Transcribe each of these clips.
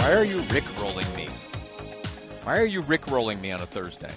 Why are you Rick-rolling me? Why are you Rick-rolling me on a Thursday?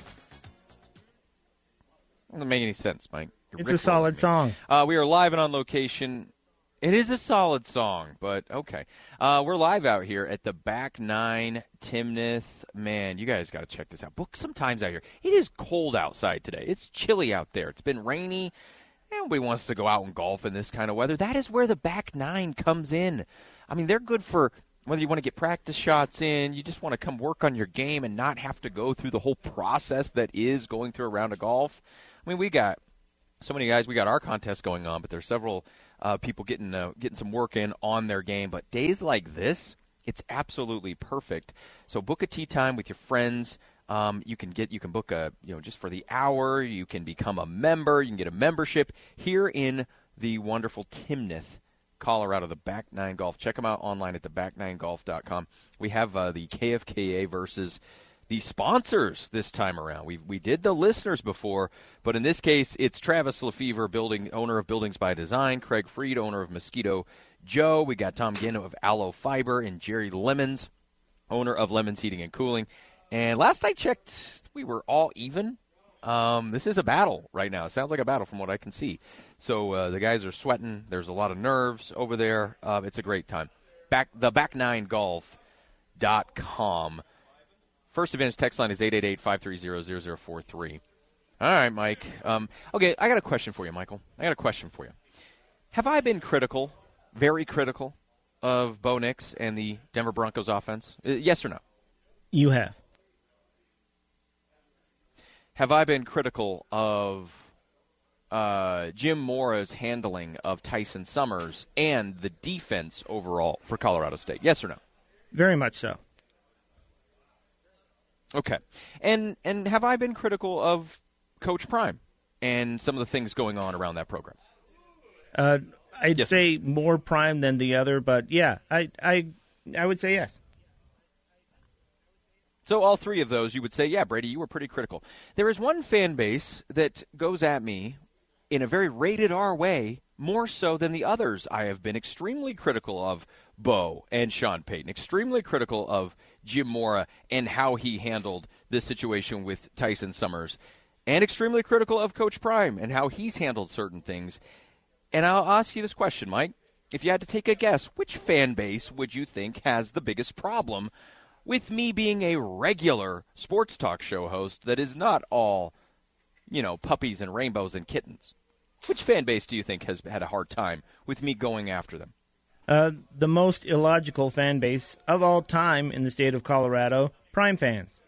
Doesn't make any sense, Mike. It's a solid song. We are live and on location. It is a solid song, but okay. We're live out here at the Back Nine Timnath. Man, you guys got to check this out. Book some times out here. It is cold outside today. It's chilly out there. It's been rainy. Nobody wants to go out and golf in this kind of weather. That is where the Back Nine comes in. I mean, they're good for whether you want to get practice shots in, you just want to come work on your game and not have to go through the whole process that is going through a round of golf. I mean, we got so many guys. We got our contest going on, but there's several people getting some work in on their game. But days like this, it's absolutely perfect. So book a tee time with your friends. You can book just for the hour. You can become a member. You can get a membership here in the wonderful Timnath, Colorado, the Back Nine Golf. Check them out online at theback9golf.com. We have the KFKA versus the sponsors this time around. We did the listeners before, but in this case, it's Travis Lefevre, owner of Buildings by Design, Craig Freed, owner of Mosquito Joe. We got Tom Ginn of Aloe Fiber, and Jerry Lemons, owner of Lemons Heating and Cooling. And last I checked, we were all even. This is a battle right now. It sounds like a battle from what I can see. So the guys are sweating. There's a lot of nerves over there. It's a great time. Back9golf.com. First Advantage text line is 888-530-0043. All right, Mike. Okay, I got a question for you, Michael. Have I been critical, very critical, of Bo Nix and the Denver Broncos offense? Yes or no? You have. Have I been critical of Jim Mora's handling of Tyson Summers and the defense overall for Colorado State? Yes or no? Very much so. Okay. And have I been critical of Coach Prime and some of the things going on around that program? I'd say more Prime than the other, but yeah, I would say yes. So all three of those, you would say, yeah, Brady, you were pretty critical. There is one fan base that goes at me in a very rated R way, more so than the others. I have been extremely critical of Bo and Sean Payton, extremely critical of Jim Mora and how he handled this situation with Tyson Summers, and extremely critical of Coach Prime and how he's handled certain things. And I'll ask you this question, Mike. If you had to take a guess, which fan base would you think has the biggest problem with me being a regular sports talk show host that is not all, puppies and rainbows and kittens? Which fan base do you think has had a hard time with me going after them? The most illogical fan base of all time in the state of Colorado, Prime fans.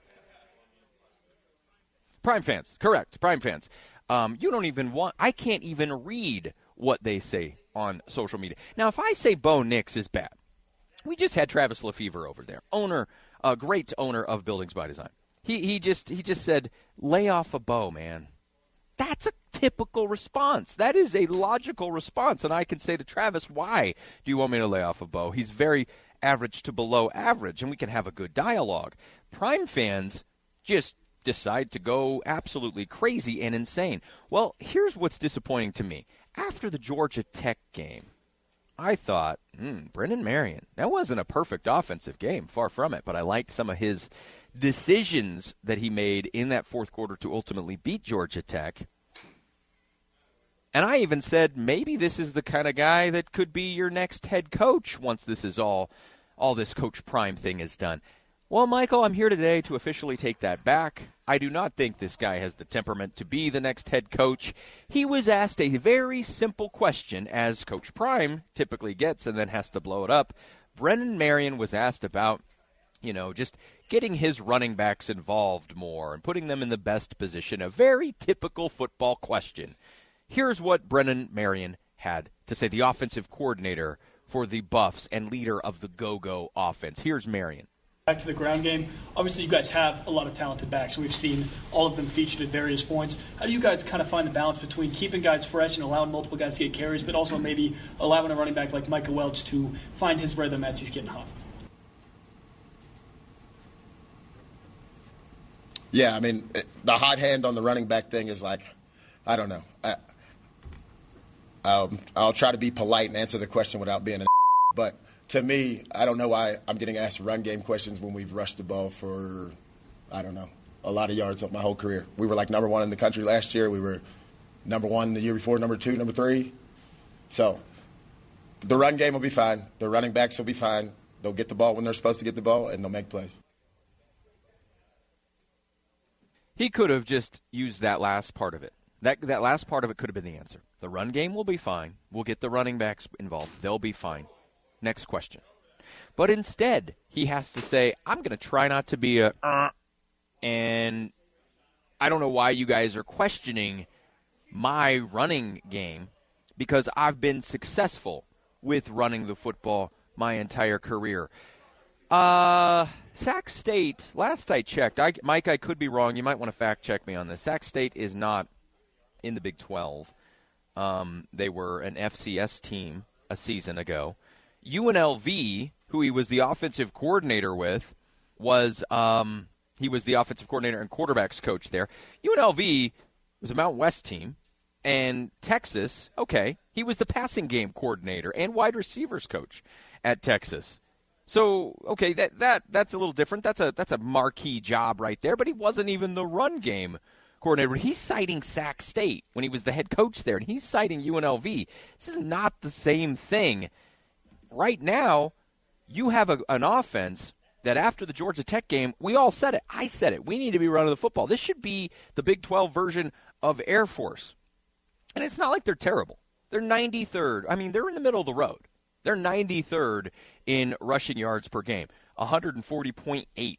Prime fans, correct. Prime fans. I can't even read what they say on social media. Now, if I say Bo Nix is bad, we just had Travis Lefevre over there, great owner of Buildings by Design. He just said, lay off a Bo, man. That's a typical response. That is a logical response. And I can say to Travis, why do you want me to lay off a Bo? He's very average to below average, and we can have a good dialogue. Prime fans just decide to go absolutely crazy and insane. Well, here's what's disappointing to me. After the Georgia Tech game, I thought, Brennan Marion, that wasn't a perfect offensive game, far from it, but I liked some of his decisions that he made in that fourth quarter to ultimately beat Georgia Tech. And I even said maybe this is the kind of guy that could be your next head coach once this is all this Coach Prime thing is done. Well, Michael, I'm here today to officially take that back. I do not think this guy has the temperament to be the next head coach. He was asked a very simple question, as Coach Prime typically gets and then has to blow it up. Brennan Marion was asked about, just getting his running backs involved more and putting them in the best position. A very typical football question. Here's what Brennan Marion had to say, the offensive coordinator for the Buffs and leader of the Go-Go offense. Here's Marion. Back to the ground game. Obviously, you guys have a lot of talented backs. We've seen all of them featured at various points. How do you guys kind of find the balance between keeping guys fresh and allowing multiple guys to get carries, but also maybe allowing a running back like Micah Welch to find his rhythm as he's getting hot? Yeah, I mean, the hot hand on the running back thing is like, I don't know. I'll try to be polite and answer the question without being but to me, I don't know why I'm getting asked run game questions when we've rushed the ball for, I don't know, a lot of yards up my whole career. We were like number 1 in the country last year. We were number 1 the year before, number 2, number 3. So the run game will be fine. The running backs will be fine. They'll get the ball when they're supposed to get the ball, and they'll make plays. He could have just used that last part of it. That last part of it could have been the answer. The run game will be fine. We'll get the running backs involved. They'll be fine. Next question. But instead, he has to say, I'm going to try not to be a and I don't know why you guys are questioning my running game because I've been successful with running the football my entire career. Sac State, last I checked, Mike, I could be wrong. You might want to fact check me on this. Sac State is not in the Big 12. They were an FCS team a season ago. UNLV, who he was the offensive coordinator with, he was the offensive coordinator and quarterbacks coach there. UNLV was a Mountain West team. And Texas, okay, he was the passing game coordinator and wide receivers coach at Texas. So, okay, that's a little different. That's a marquee job right there, but he wasn't even the run game coordinator. He's citing Sac State when he was the head coach there, and he's citing UNLV. This is not the same thing. Right now, you have an offense that after the Georgia Tech game, we all said it. I said it. We need to be running the football. This should be the Big 12 version of Air Force. And it's not like they're terrible. They're 93rd. I mean, they're in the middle of the road. They're 93rd in rushing yards per game, 140.8.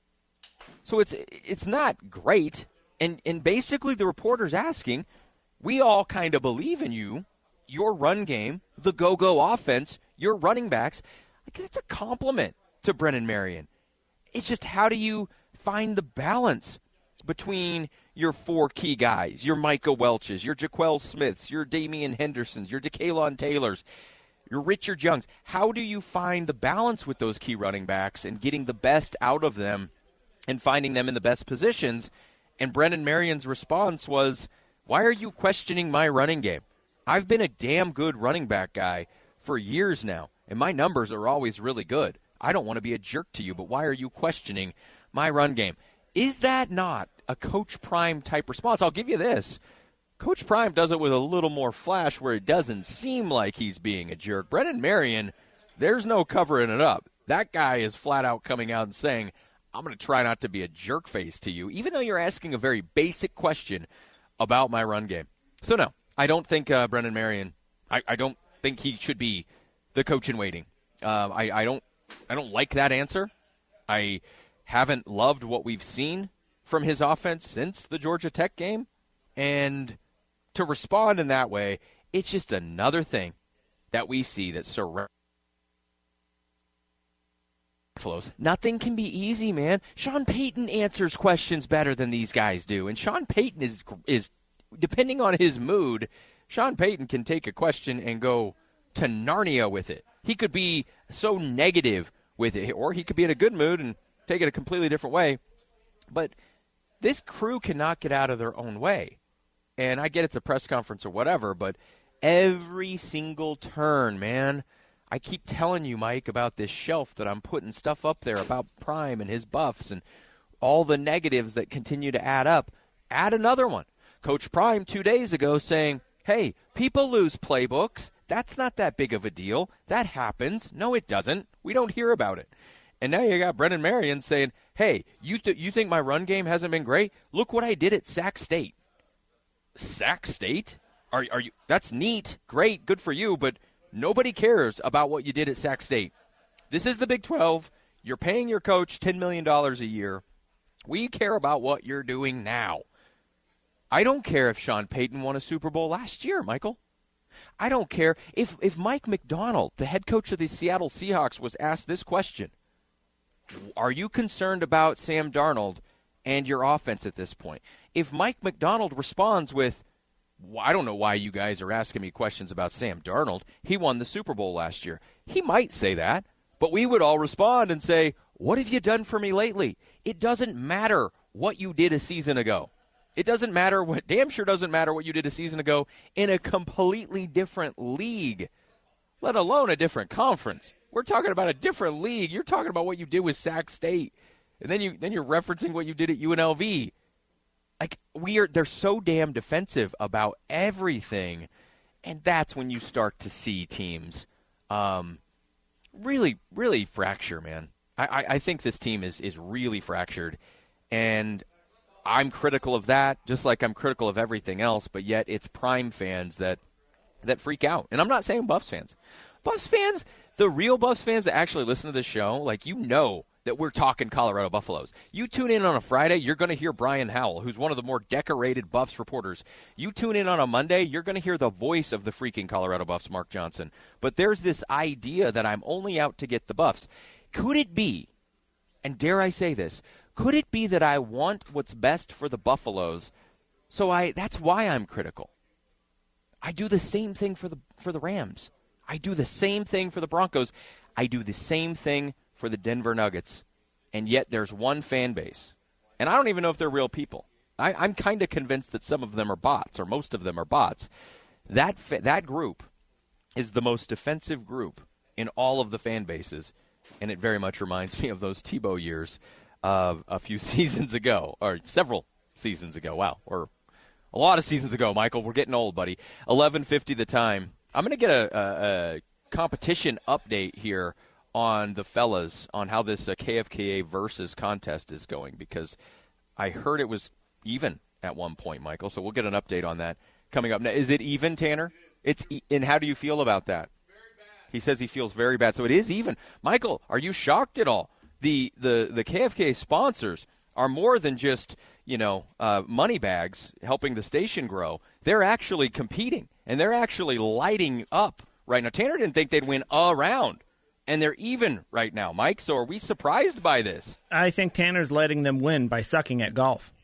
So it's not great. And basically the reporter's asking, we all kind of believe in you, your run game, the go-go offense, your running backs. That's a compliment to Brennan Marion. It's just how do you find the balance between your 4 key guys, your Micah Welches, your Jaquel Smiths, your Damian Hendersons, your DeKalon Taylors, your Richard Youngs. How do you find the balance with those key running backs and getting the best out of them and finding them in the best positions? And Brennan Marion's response was, why are you questioning my running game? I've been a damn good running back guy for years now, and my numbers are always really good. I don't want to be a jerk to you, but why are you questioning my run game? Is that not a Coach Prime type response? I'll give you this. Coach Prime does it with a little more flash where it doesn't seem like he's being a jerk. Brennan Marion, there's no covering it up. That guy is flat out coming out and saying, I'm going to try not to be a jerk face to you, even though you're asking a very basic question about my run game. So, no, I don't think Brennan Marion, I don't think he should be the coach in waiting. I don't like that answer. I haven't loved what we've seen from his offense since the Georgia Tech game. And to respond in that way, it's just another thing that we see that surrounds. Nothing can be easy, man. Sean Payton answers questions better than these guys do. And Sean Payton is depending on his mood, Sean Payton can take a question and go to Narnia with it. He could be so negative with it, or he could be in a good mood and take it a completely different way. But this crew cannot get out of their own way. And I get it's a press conference or whatever, but every single turn, man, I keep telling you, Mike, about this shelf that I'm putting stuff up there about Prime and his buffs and all the negatives that continue to add up. Add another one. Coach Prime 2 days ago saying, hey, people lose playbooks. That's not that big of a deal. That happens. No, it doesn't. We don't hear about it. And now you got Brennan Marion saying, hey, you think my run game hasn't been great? Look what I did at Sac State. Sac State? Are you? That's neat. Great. Good for you. But nobody cares about what you did at Sac State. This is the Big 12. You're paying your coach $10 million a year. We care about what you're doing now. I don't care if Sean Payton won a Super Bowl last year, Michael. I don't care if Mike McDonald, the head coach of the Seattle Seahawks, was asked this question. Are you concerned about Sam Darnold and your offense at this point? If Mike McDonald responds with, well, I don't know why you guys are asking me questions about Sam Darnold. He won the Super Bowl last year. He might say that, but we would all respond and say, what have you done for me lately? It doesn't matter what you did a season ago. It doesn't matter damn sure doesn't matter what you did a season ago in a completely different league, let alone a different conference. We're talking about a different league. You're talking about what you did with Sac State, and then you're referencing what you did at UNLV. Like, they're so damn defensive about everything, and that's when you start to see teams really, really fracture, man. I think this team is really fractured, and I'm critical of that, just like I'm critical of everything else, but yet it's Prime fans that freak out. And I'm not saying Buffs fans. Buffs fans, the real Buffs fans that actually listen to this show, like, you know that we're talking Colorado Buffaloes. You tune in on a Friday, you're going to hear Brian Howell, who's one of the more decorated Buffs reporters. You tune in on a Monday, you're going to hear the voice of the freaking Colorado Buffs, Mark Johnson. But there's this idea that I'm only out to get the Buffs. Could it be, and dare I say this, could it be that I want what's best for the Buffaloes, so that's why I'm critical? I do the same thing for the Rams. I do the same thing for the Broncos. I do the same thing for the Denver Nuggets. And yet there's one fan base. And I don't even know if they're real people. I'm kind of convinced that some of them are bots, or most of them are bots. That group is the most defensive group in all of the fan bases. And it very much reminds me of those Tebow years a few seasons ago, or several seasons ago. Wow, or a lot of seasons ago, Michael. We're getting old, buddy. 11:50 the time. I'm going to get a competition update here on the fellas on how this KFKA versus contest is going, because I heard it was even at one point, Michael. So we'll get an update on that coming up. Now, is it even, Tanner? And how do you feel about that? He says he feels very bad. So it is even. Michael, are you shocked at all? The KFKA sponsors are more than just, money bags helping the station grow. They're actually competing, and they're actually lighting up right now. Tanner didn't think they'd win a round, and they're even right now, Mike. So are we surprised by this? I think Tanner's letting them win by sucking at golf.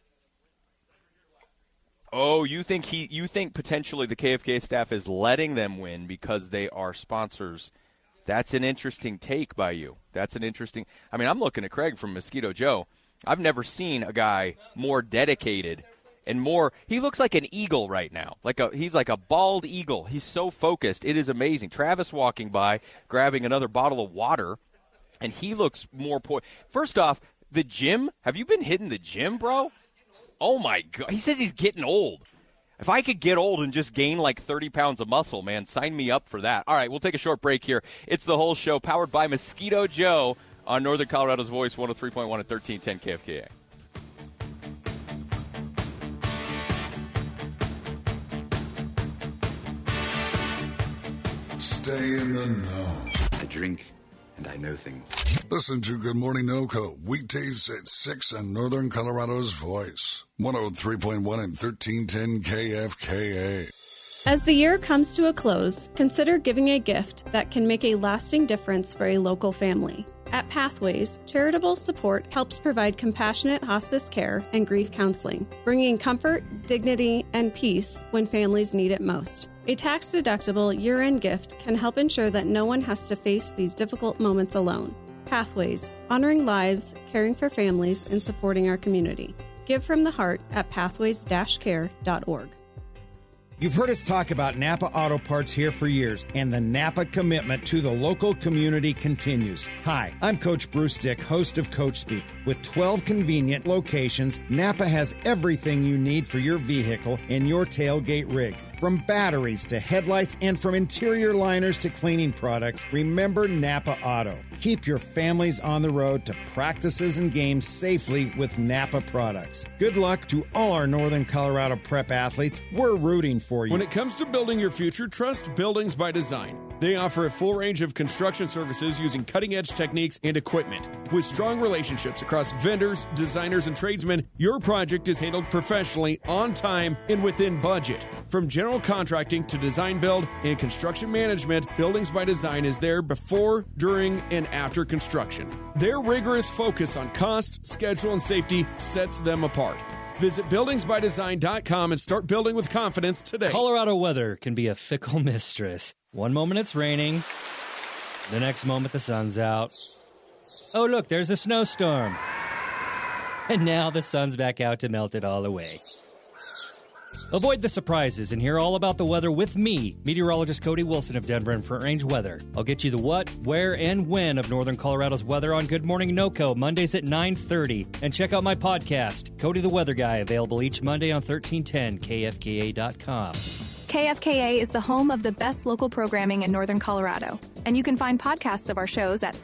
Oh, you think potentially the KFKA staff is letting them win because they are sponsors? That's an interesting take by you. I'm looking at Craig from Mosquito Joe. I've never seen a guy more dedicated and more. He looks like an eagle right now. He's like a bald eagle. He's so focused. It is amazing. Travis walking by, grabbing another bottle of water, and he looks more First off, the gym. Have you been hitting the gym, bro? Oh my God. He says he's getting old. If I could get old and just gain like 30 pounds of muscle, man, sign me up for that. All right, we'll take a short break here. It's The Whole Show, powered by Mosquito Joe on Northern Colorado's Voice, 103.1 and 1310 KFKA. Stay in the know. I drink and I know things. Listen to Good Morning NoCo, weekdays at 6 on Northern Colorado's Voice, 103.1 and 1310 KFKA. As the year comes to a close, consider giving a gift that can make a lasting difference for a local family. At Pathways, charitable support helps provide compassionate hospice care and grief counseling, bringing comfort, dignity, and peace when families need it most. A tax-deductible year-end gift can help ensure that no one has to face these difficult moments alone. Pathways, honoring lives, caring for families, and supporting our community. Give from the heart at pathways-care.org. You've heard us talk about Napa Auto Parts here for years, and the Napa commitment to the local community continues. Hi, I'm Coach Bruce Dick, host of Coach Speak. With 12 convenient locations, Napa has everything you need for your vehicle and your tailgate rig. From batteries to headlights and from interior liners to cleaning products, remember Napa Auto. Keep your families on the road to practices and games safely with Napa products. Good luck to all our Northern Colorado prep athletes. We're rooting for you. When it comes to building your future, trust Buildings by Design. They offer a full range of construction services using cutting-edge techniques and equipment. With strong relationships across vendors, designers, and tradesmen, your project is handled professionally, on time, and within budget. From general contracting to design build and construction management, Buildings by Design is there before, during, and after construction. Their rigorous focus on cost, schedule, and safety sets them apart. Visit buildingsbydesign.com and start building with confidence today. Colorado weather can be a fickle mistress. One moment it's raining, the next moment the sun's out. Oh, look, there's a snowstorm. And now the sun's back out to melt it all away. Avoid the surprises and hear all about the weather with me, meteorologist Cody Wilson of Denver and Front Range Weather. I'll get you the what, where, and when of Northern Colorado's weather on Good Morning NoCo, Mondays at 9:30. And check out my podcast, Cody the Weather Guy, available each Monday on 1310kfka.com. KFKA is the home of the best local programming in Northern Colorado, and you can find podcasts of our shows at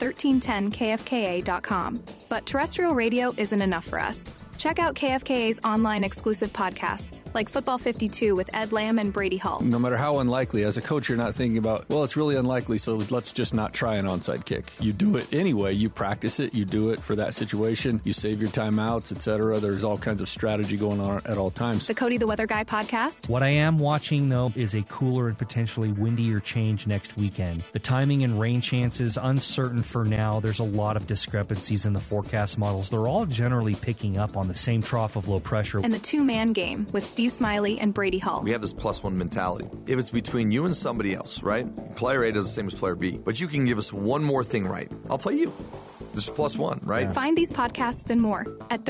1310kfka.com. But terrestrial radio isn't enough for us. Check out KFKA's online exclusive podcasts, like Football 52 with Ed Lamb and Brady Hall. No matter how unlikely, as a coach, you're not thinking about, well, it's really unlikely, so let's just not try an onside kick. You do it anyway. You practice it. You do it for that situation. You save your timeouts, etc. There's all kinds of strategy going on at all times. The Cody the Weather Guy podcast. What I am watching, though, is a cooler and potentially windier change next weekend. The timing and rain chances uncertain for now. There's a lot of discrepancies in the forecast models. They're all generally picking up on the same trough of low pressure. And the two-man game with Steve Smiley and Brady Hall. We have this +1 mentality. If it's between you and somebody else, right? Player A does the same as player B. But you can give us one more thing right. I'll play you. This is +1, right? Yeah. Find these podcasts and more at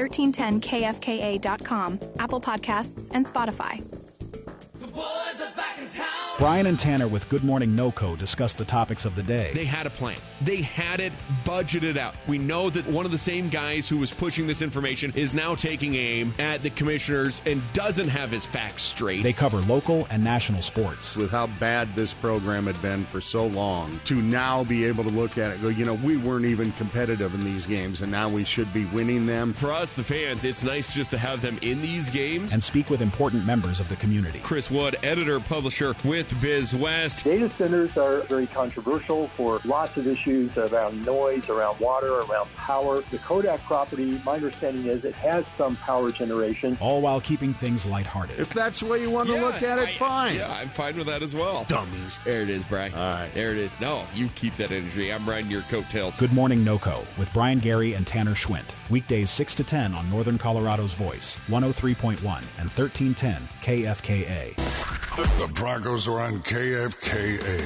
1310kfka.com, Apple Podcasts, and Spotify. The boys are back in town. Brian and Tanner with Good Morning NoCo discuss the topics of the day. They had a plan. They had it budgeted out. We know that one of the same guys who was pushing this information is now taking aim at the commissioners and doesn't have his facts straight. They cover local and national sports. With how bad this program had been for so long, to now be able to look at it and go, we weren't even competitive in these games, and now we should be winning them. For us, the fans, it's nice just to have them in these games. And speak with important members of the community. Chris Wood, editor, publisher with Biz West. Data centers are very controversial for lots of issues around noise, around water, around power. The Kodak property, my understanding is it has some power generation. All while keeping things lighthearted. If that's the way you want to look at it, fine. Yeah, I'm fine with that as well. Dummies. There it is, Brian. All right. There it is. No, you keep that energy. I'm riding your coattails. Good Morning NoCo with Brian Gary and Tanner Schwint. Weekdays 6 to 10 on Northern Colorado's Voice, 103.1 and 1310 KFKA. The Broncos are on KFKA.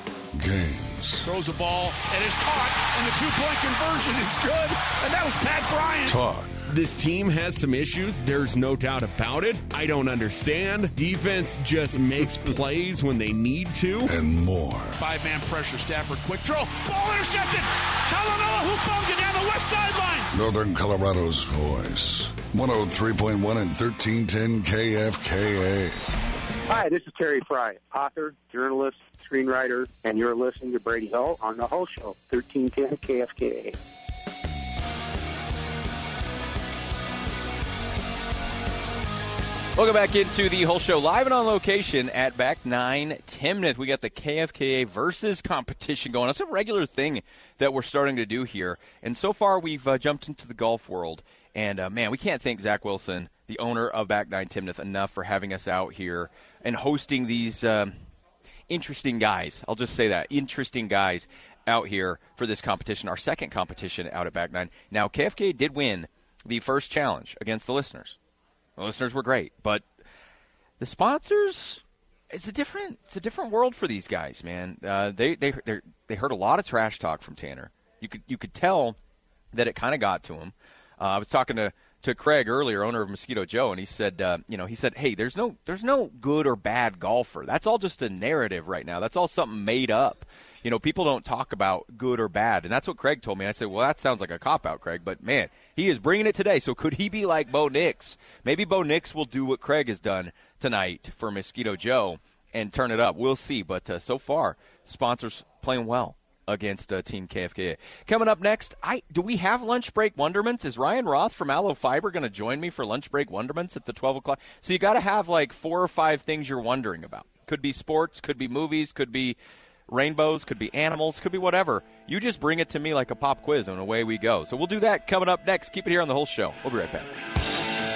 Games. Throws a ball and is caught, and the two-point conversion is good, and that was Pat Bryant. Talk. This team has some issues. There's no doubt about it. I don't understand. Defense just makes plays when they need to. And more. Five-man pressure. Stafford, quick throw. Ball intercepted. Talanoa Hufanga down the west sideline. Northern Colorado's Voice. 103.1 and 1310 KFKA. Hi, this is Terry Fry, author, journalist, screenwriter, and you're listening to Brady Hall on The Hull Show, 1310 KFKA. Welcome back into the Hull Show, live and on location at Back 9 Timnath. We got the KFKA versus competition going. It's a regular thing that we're starting to do here. And so far, we've jumped into the golf world. And, man, we can't thank Zach Wilson, the owner of Back 9 Timnath, enough for having us out here and hosting these interesting guys. I'll just say that, interesting guys out here for this competition, our second competition out at Back 9. Now, KFKA did win the first challenge against the listeners. The listeners were great, but the sponsors, it's a different world for these guys, man. They heard a lot of trash talk from Tanner. You could tell that it kind of got to him. I was talking to Craig earlier, owner of Mosquito Joe, and he said, hey, there's no good or bad golfer. That's all just a narrative right now. That's all something made up. People don't talk about good or bad, and that's what Craig told me. I said, well, that sounds like a cop-out, Craig, but, man, he is bringing it today. So could he be like Bo Nix? Maybe Bo Nix will do what Craig has done tonight for Mosquito Joe and turn it up. We'll see, but so far, sponsors playing well against Team KFKA. Coming up next, do we have Lunch Break Wonderments? Is Ryan Roth from Aloe Fiber going to join me for Lunch Break Wonderments at the 12 o'clock? So you got to have like 4 or 5 things you're wondering about. Could be sports, could be movies, could be rainbows, could be animals, could be whatever. You just bring it to me like a pop quiz, and away we go. So we'll do that coming up next. Keep it here on The Whole Show. We'll be right back.